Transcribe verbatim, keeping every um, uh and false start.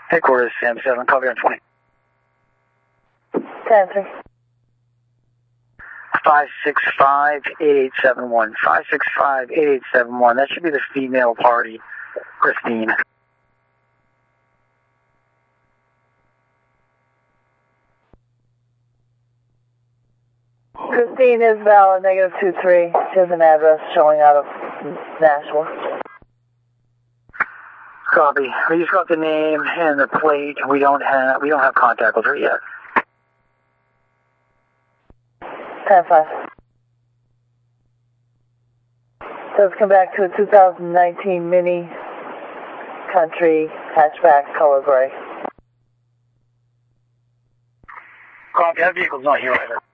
Headquarters, Sam seven, copy on twenty. ten three. five six five, eight eight seven one. five six five, eight eight seven one. That should be the female party, Christine. Christine is valid, negative two three. She has an address showing out of Nashville. Copy. We just got the name and the plate. We don't have we don't have contact with her yet. ten five. Let's come back to a two thousand nineteen Mini Country hatchback, color gray. Copy. That vehicle's not here either.